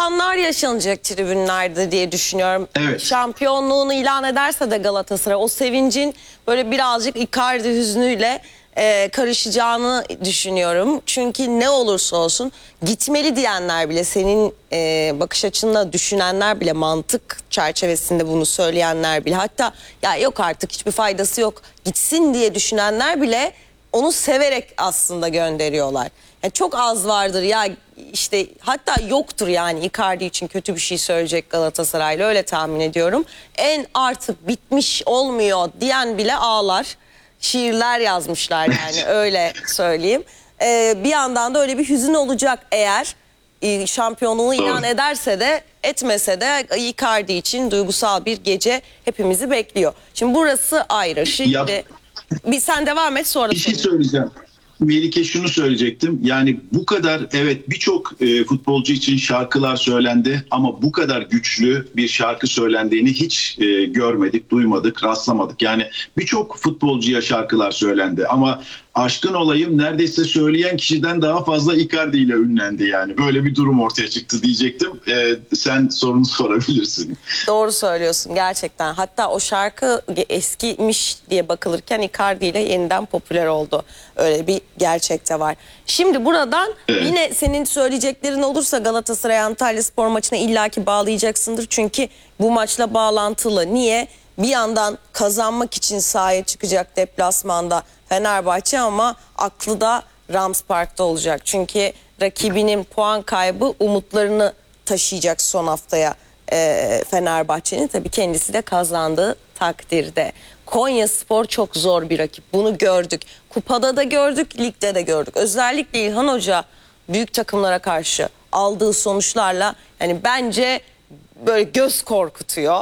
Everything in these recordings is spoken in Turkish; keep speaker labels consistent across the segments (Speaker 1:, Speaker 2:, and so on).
Speaker 1: anlar yaşanacak tribünlerde diye düşünüyorum.
Speaker 2: Evet.
Speaker 1: Şampiyonluğunu ilan ederse de Galatasaray o sevincin böyle birazcık Icardi hüznüyle karışacağını düşünüyorum. Çünkü ne olursa olsun gitmeli diyenler bile, senin bakış açınla düşünenler bile, mantık çerçevesinde bunu söyleyenler bile, hatta ya yok artık hiçbir faydası yok gitsin diye düşünenler bile onu severek aslında gönderiyorlar. Yani çok az vardır ya işte, hatta yoktur yani Icardi için kötü bir şey söyleyecek Galatasaraylı, öyle tahmin ediyorum. En artık bitmiş olmuyor diyen bile ağlar. Şiirler yazmışlar yani öyle söyleyeyim. Bir yandan da öyle bir hüzün olacak eğer şampiyonluğunu ilan ederse de etmese de Icardi için duygusal bir gece hepimizi bekliyor. Şimdi burası ayrı. Şimdi bir sen devam et, sonra
Speaker 2: bir şey söyleyeceğim. Melike, şunu söyleyecektim. Yani bu kadar, evet, birçok futbolcu için şarkılar söylendi ama bu kadar güçlü bir şarkı söylendiğini hiç görmedik, duymadık, rastlamadık. Yani birçok futbolcuya şarkılar söylendi ama aşkın olayım neredeyse söyleyen kişiden daha fazla Icardi ile ünlendi yani. Böyle bir durum ortaya çıktı diyecektim. Sen sorunu sorabilirsin.
Speaker 1: Doğru söylüyorsun gerçekten. Hatta o şarkı eskimiş diye bakılırken Icardi ile yeniden popüler oldu. Öyle bir gerçek de var. Şimdi buradan yine senin söyleyeceklerin olursa Galatasaray Antalyaspor maçına illaki bağlayacaksındır. Çünkü bu maçla bağlantılı. Niye? Bir yandan kazanmak için sahaya çıkacak deplasmanda Fenerbahçe ama aklı da Rams Park'ta olacak. Çünkü rakibinin puan kaybı umutlarını taşıyacak son haftaya Fenerbahçe'nin, tabii kendisi de kazandığı takdirde. Konyaspor çok zor bir rakip. Bunu gördük. Kupada da gördük, ligde de gördük. Özellikle İlhan Hoca büyük takımlara karşı aldığı sonuçlarla yani bence böyle göz korkutuyor.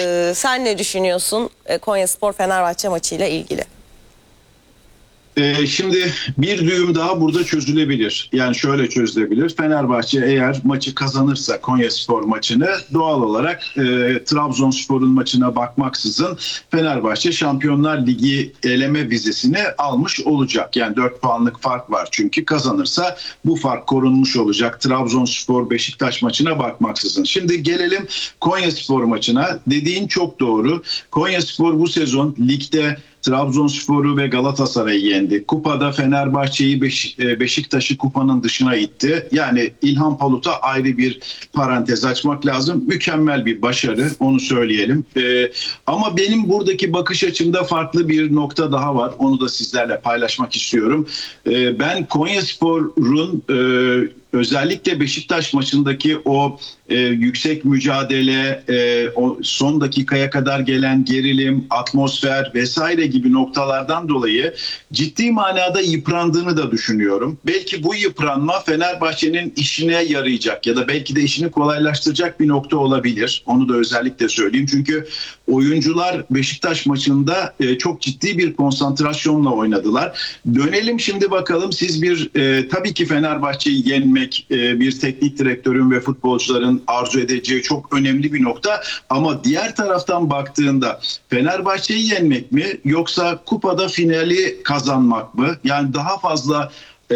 Speaker 1: Sen ne düşünüyorsun Konyaspor Fenerbahçe maçıyla ilgili?
Speaker 2: Şimdi bir düğüm daha burada çözülebilir. Yani şöyle çözülebilir. Fenerbahçe eğer maçı kazanırsa Konyaspor maçını, doğal olarak Trabzonspor'un maçına bakmaksızın Fenerbahçe Şampiyonlar Ligi eleme vizesini almış olacak. Yani 4 puanlık fark var çünkü kazanırsa bu fark korunmuş olacak. Trabzonspor Beşiktaş maçına bakmaksızın. Şimdi gelelim Konyaspor maçına. Dediğin çok doğru. Konyaspor bu sezon ligde Trabzonspor'u ve Galatasaray'ı yendi. Kupada Fenerbahçe'yi, Beşiktaş'ı kupanın dışına itti. Yani İlhan Palut'a ayrı bir parantez açmak lazım. Mükemmel bir başarı, onu söyleyelim. Ama benim buradaki bakış açımda farklı bir nokta daha var. Onu da sizlerle paylaşmak istiyorum. Ben Konyaspor'un özellikle Beşiktaş maçındaki o yüksek mücadele, o son dakikaya kadar gelen gerilim, atmosfer vesaire gibi noktalardan dolayı ciddi manada yıprandığını da düşünüyorum. Belki bu yıpranma Fenerbahçe'nin işine yarayacak ya da belki de işini kolaylaştıracak bir nokta olabilir. Onu da özellikle söyleyeyim. Çünkü oyuncular Beşiktaş maçında çok ciddi bir konsantrasyonla oynadılar. Dönelim şimdi bakalım, siz tabii ki Fenerbahçe'yi yenmek bir teknik direktörün ve futbolcuların arzu edeceği çok önemli bir nokta. Ama diğer taraftan baktığında Fenerbahçe'yi yenmek mi yoksa kupada finali kazanmak mı? Yani daha fazla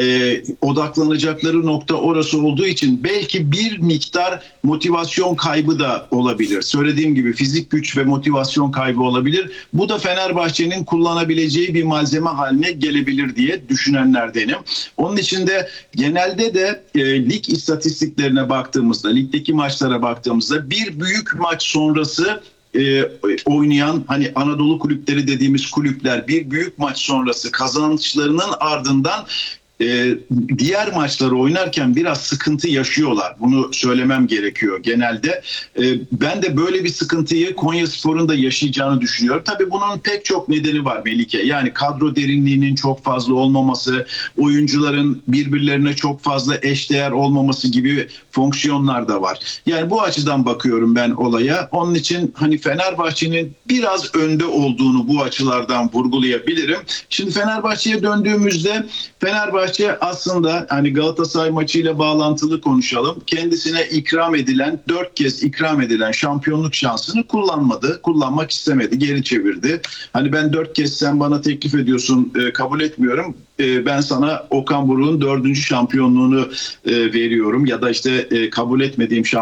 Speaker 2: odaklanacakları nokta orası olduğu için belki bir miktar motivasyon kaybı da olabilir. Söylediğim gibi fizik güç ve motivasyon kaybı olabilir. Bu da Fenerbahçe'nin kullanabileceği bir malzeme haline gelebilir diye düşünenlerdenim. Onun için de genelde de lig istatistiklerine baktığımızda, ligdeki maçlara baktığımızda bir büyük maç sonrası oynayan, hani Anadolu kulüpleri dediğimiz kulüpler bir büyük maç sonrası kazançlarının ardından diğer maçları oynarken biraz sıkıntı yaşıyorlar. Bunu söylemem gerekiyor genelde. Ben de böyle bir sıkıntıyı Konyaspor'un da yaşayacağını düşünüyorum. Tabii bunun pek çok nedeni var Melike. Yani kadro derinliğinin çok fazla olmaması, oyuncuların birbirlerine çok fazla eşdeğer olmaması gibi fonksiyonlar da var. Yani bu açıdan bakıyorum ben olaya. Onun için hani Fenerbahçe'nin biraz önde olduğunu bu açılardan vurgulayabilirim. Şimdi Fenerbahçe'ye döndüğümüzde Fenerbahçe aslında hani Galatasaray maçıyla bağlantılı konuşalım. Kendisine ikram edilen, 4 kez ikram edilen şampiyonluk şansını kullanmadı. Kullanmak istemedi, geri çevirdi. Hani ben 4 kez sen bana teklif ediyorsun, kabul etmiyorum. Ben sana Okan Buruk'un 4. şampiyonluğunu veriyorum ya da işte kabul etmediğim